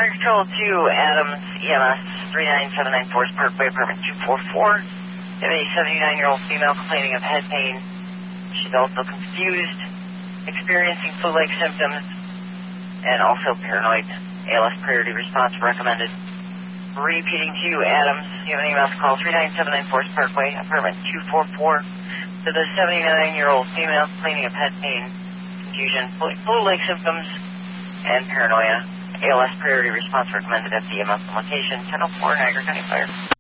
Fire Control 2, Adams, EMS 3979 Forest Parkway, apartment 244. You have a 79-year-old female complaining of head pain. She's also confused, experiencing flu-like symptoms, and also paranoid. ALS priority response recommended. Repeating to you, Adams, you have an EMS call 3979 Forest Parkway, apartment 244. To the 79-year-old female complaining of head pain, confusion, flu-like symptoms, and paranoia. ALS priority response recommended at the EMS location, 1004 Niagara County Fire.